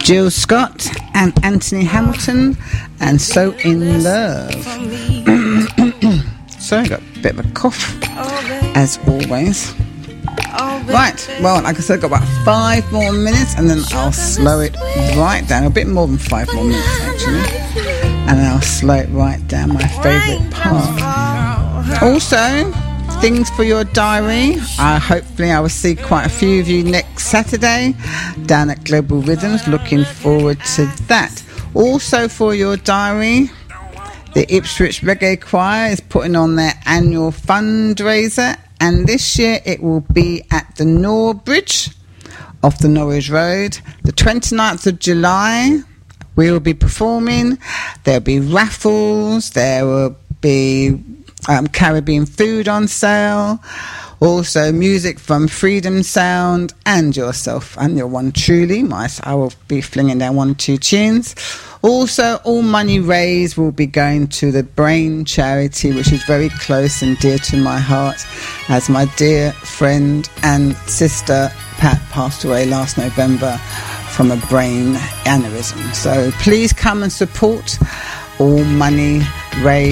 Jill Scott and Anthony Hamilton, and So In Love. Sorry, I got a bit of a cough, as always. Right, well, like I said, I've got about 5 more minutes, and then I'll slow it right down. A bit more than 5 more minutes, actually. And then I'll slow it right down, my favourite part. Also, things for your diary. Hopefully I will see quite a few of you next Saturday down at Global Rhythms. Looking forward to that. Also for your diary, the Ipswich Reggae Choir is putting on their annual fundraiser, and this year it will be at the Nor Bridge off the Norwich Road. The 29th of July we will be performing. There'll be raffles, there will be Caribbean food on sale, also music from Freedom Sound and yourself and your one truly. I will be flinging down 1 or 2 tunes. Also, all money raised will be going to the Brain charity, which is very close and dear to my heart, as my dear friend and sister Pat passed away last November from a brain aneurysm. So please come and support. All money raised